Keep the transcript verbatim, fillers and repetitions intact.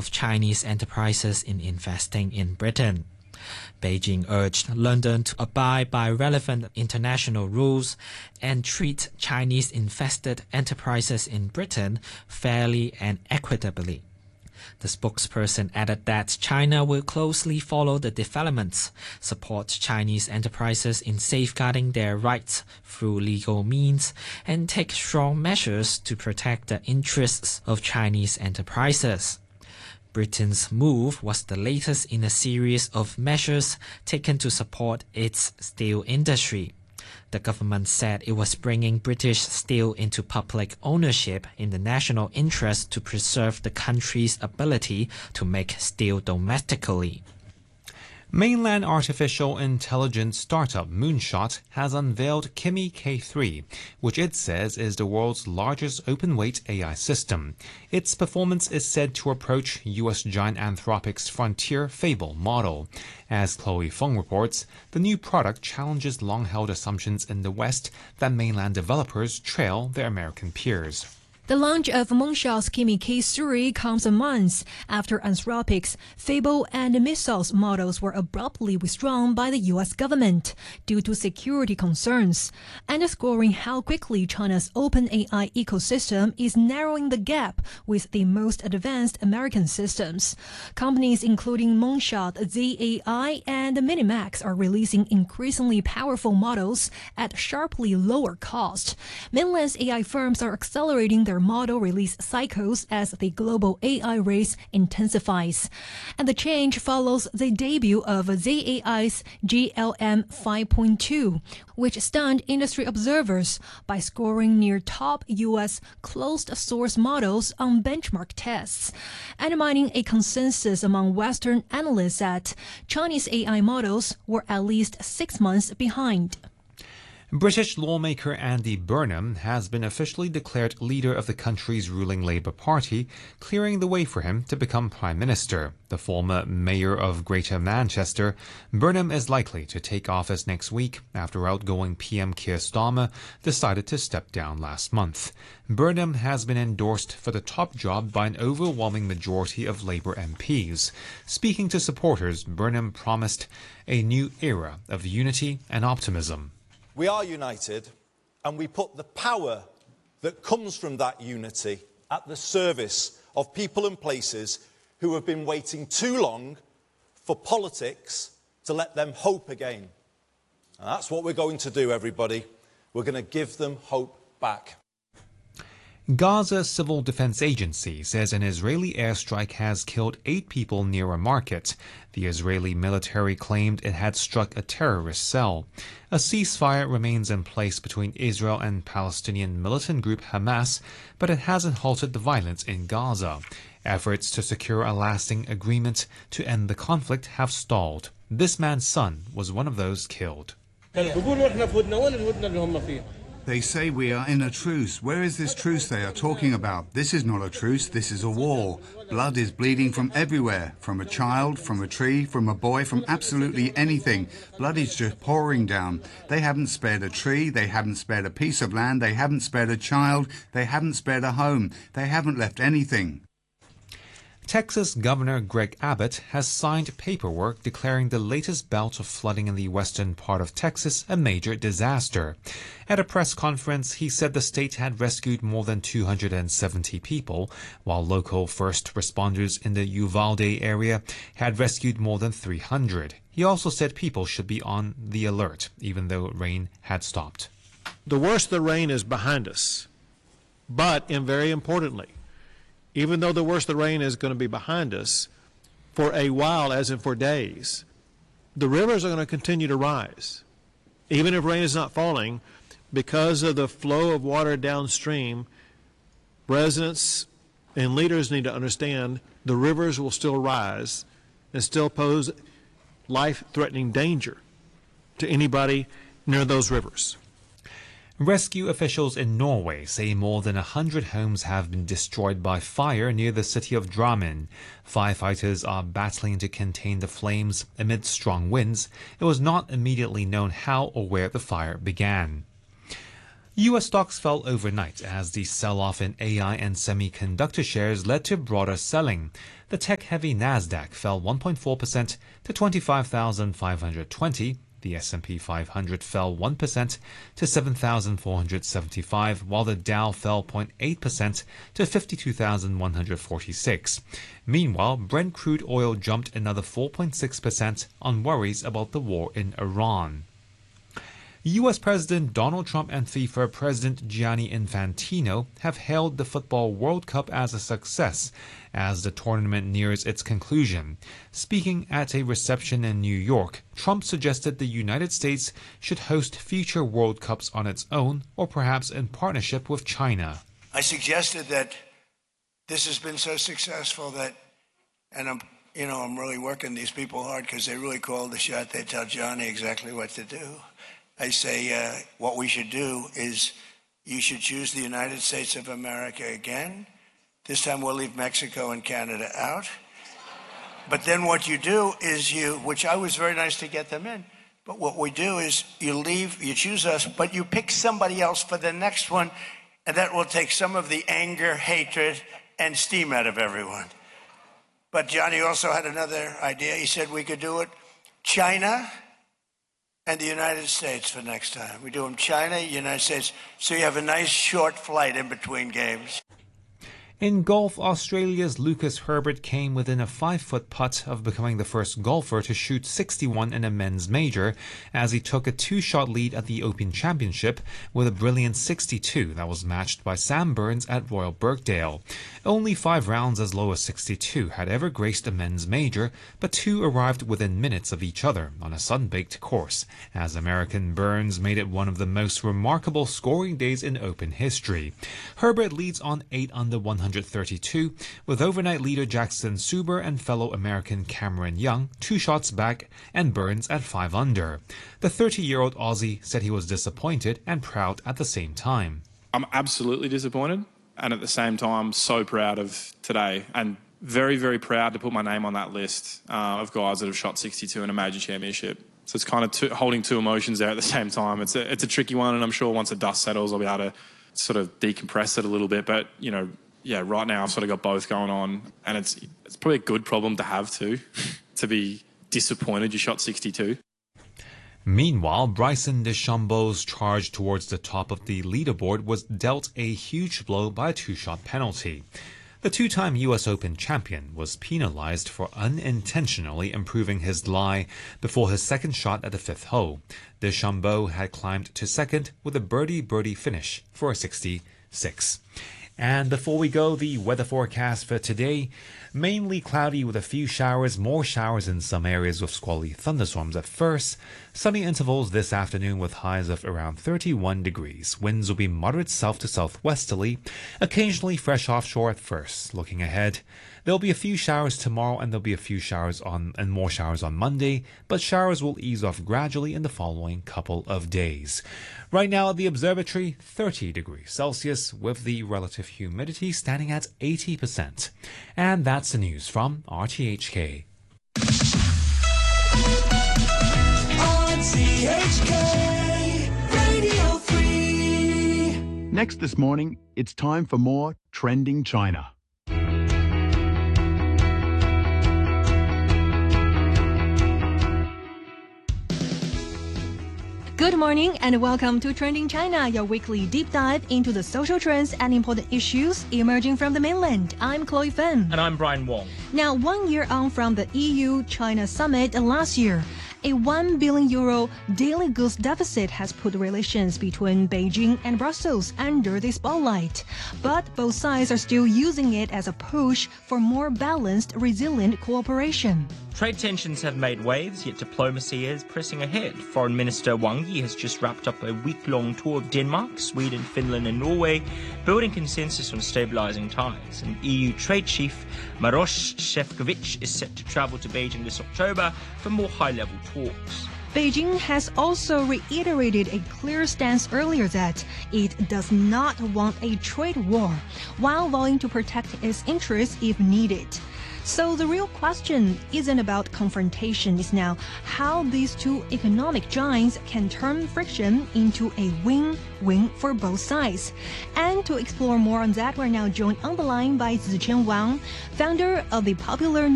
of Chinese enterprises in investing in Britain. Beijing urged London to abide by relevant international rules and treat Chinese invested enterprises in Britain fairly and equitably. The spokesperson added that China will closely follow the developments, support Chinese enterprises in safeguarding their rights through legal means, and take strong measures to protect the interests of Chinese enterprises. Britain's move was the latest in a series of measures taken to support its steel industry. The government said it was bringing British steel into public ownership in the national interest to preserve the country's ability to make steel domestically. Mainland artificial intelligence startup Moonshot has unveiled Kimi K three, which it says is the world's largest open-weight A I system. Its performance is said to approach U S giant Anthropic's Frontier Fable model. As Chloe Feng reports, the new product challenges long-held assumptions in the West that mainland developers trail their American peers. The launch of Moonshot's Kimi K three comes a month after Anthropic's Fable and Missiles models were abruptly withdrawn by the U S government due to security concerns, underscoring how quickly China's open A I ecosystem is narrowing the gap with the most advanced American systems. Companies including Moonshot, Z A I, and Minimax are releasing increasingly powerful models at sharply lower cost. Mainland's A I firms are accelerating their model release cycles as the global A I race intensifies. And the change follows the debut of Z A I's G L M five point two, which stunned industry observers by scoring near top U S closed-source models on benchmark tests, undermining a consensus among Western analysts that Chinese A I models were at least six months behind. British lawmaker Andy Burnham has been officially declared leader of the country's ruling Labour Party, clearing the way for him to become Prime Minister. The former mayor of Greater Manchester, Burnham is likely to take office next week after outgoing P M Keir Starmer decided to step down last month. Burnham has been endorsed for the top job by an overwhelming majority of Labour M Ps. Speaking to supporters, Burnham promised a new era of unity and optimism. We are united, and we put the power that comes from that unity at the service of people and places who have been waiting too long for politics to let them hope again. And that's what we're going to do, everybody. We're going to give them hope back. Gaza Civil Defense Agency says an Israeli airstrike has killed eight people near a market. The Israeli military claimed it had struck a terrorist cell. A ceasefire remains in place between Israel and Palestinian militant group Hamas, but it hasn't halted the violence in Gaza. Efforts to secure a lasting agreement to end the conflict have stalled. This man's son was one of those killed. They say we are in a truce. Where is this truce they are talking about? This is not a truce, this is a war. Blood is bleeding from everywhere, from a child, from a tree, from a boy, from absolutely anything. Blood is just pouring down. They haven't spared a tree, they haven't spared a piece of land, they haven't spared a child, they haven't spared a home. They haven't left anything. Texas Governor Greg Abbott has signed paperwork declaring the latest bout of flooding in the western part of Texas a major disaster. At a press conference, he said the state had rescued more than two hundred seventy people, while local first responders in the Uvalde area had rescued more than three hundred. He also said people should be on the alert, even though rain had stopped. The worst of the rain is behind us, but, and very importantly, even though the worst of the rain is going to be behind us, for a while, as in for days, the rivers are going to continue to rise. Even if rain is not falling, because of the flow of water downstream, residents and leaders need to understand the rivers will still rise and still pose life-threatening danger to anybody near those rivers. Rescue officials in Norway say more than a hundred homes have been destroyed by fire near the city of Drammen. Firefighters are battling to contain the flames amid strong winds. It was not immediately known how or where the fire began. U S stocks fell overnight as the sell-off in A I and semiconductor shares led to broader selling. The tech-heavy Nasdaq fell one point four percent to twenty-five thousand five hundred twenty. The S and P five hundred fell one percent to seven thousand four hundred seventy-five, while the Dow fell zero point eight percent to fifty-two thousand one hundred forty-six. Meanwhile, Brent crude oil jumped another four point six percent on worries about the war in Iran. U S President Donald Trump and FIFA President Gianni Infantino have hailed the Football World Cup as a success as the tournament nears its conclusion. Speaking at a reception in New York, Trump suggested the United States should host future World Cups on its own or perhaps in partnership with China. I suggested that this has been so successful that, and I'm, you know, I'm really working these people hard because they really call the shot. They tell Johnny exactly what to do. I say uh, what we should do is you should choose the United States of America again. This time we'll leave Mexico and Canada out. But then what you do is you, which I was very nice to get them in, but what we do is you leave, you choose us, but you pick somebody else for the next one, and that will take some of the anger, hatred, and steam out of everyone. But Johnny also had another idea. He said we could do it China and the United States for next time. We do them China, United States, so you have a nice short flight in between games. In golf, Australia's Lucas Herbert came within a five-foot putt of becoming the first golfer to shoot sixty-one in a men's major as he took a two-shot lead at the Open Championship with a brilliant sixty-two that was matched by Sam Burns at Royal Birkdale. Only five rounds as low as sixty-two had ever graced a men's major, but two arrived within minutes of each other on a sun-baked course, as American Burns made it one of the most remarkable scoring days in Open history. Herbert leads on eight under one hundred thirty-two, with overnight leader Jackson Suber and fellow American Cameron Young two shots back and Burns at five under. The thirty-year-old Aussie said he was disappointed and proud at the same time. I'm absolutely disappointed and at the same time so proud of today and very, very proud to put my name on that list uh, of guys that have shot sixty-two in a major championship. So it's kind of two, holding two emotions there at the same time. It's a, it's a tricky one, and I'm sure once the dust settles I'll be able to sort of decompress it a little bit, but, you know, yeah, right now I've sort of got both going on, and it's it's probably a good problem to have too, to be disappointed you shot sixty-two. Meanwhile, Bryson DeChambeau's charge towards the top of the leaderboard was dealt a huge blow by a two-shot penalty. The two-time U S Open champion was penalized for unintentionally improving his lie before his second shot at the fifth hole. DeChambeau had climbed to second with a birdie-birdie finish for a sixty-six. And before we go, the weather forecast for today, mainly cloudy with a few showers, more showers in some areas with squally thunderstorms at first. Sunny intervals this afternoon with highs of around thirty-one degrees. Winds will be moderate south to southwesterly, occasionally fresh offshore at first. Looking ahead, there'll be a few showers tomorrow and there'll be a few showers on and more showers on Monday, but showers will ease off gradually in the following couple of days. Right now at the observatory, thirty degrees Celsius with the relative humidity standing at eighty percent. And that's the news from R T H K. R T H K Radio three. Next this morning, it's time for more Trending China. Good morning and welcome to Trending China, your weekly deep dive into the social trends and important issues emerging from the mainland. I'm Chloe Finn. And I'm Brian Wong. Now, one year on from the E U-China summit last year, a one billion euro daily goods deficit has put relations between Beijing and Brussels under the spotlight. But both sides are still using it as a push for more balanced, resilient cooperation. Trade tensions have made waves, yet diplomacy is pressing ahead. Foreign Minister Wang Yi has just wrapped up a week-long tour of Denmark, Sweden, Finland and Norway, building consensus on stabilizing ties. And E U trade chief Maroš Šefčovič is set to travel to Beijing this October for more high-level talks. Beijing has also reiterated a clear stance earlier that it does not want a trade war, while vowing to protect its interests if needed. So the real question isn't about confrontation, it's now how these two economic giants can turn friction into a win-win for both sides. And to explore more on that, we're now joined on the line by Zichen Wang, founder of the popular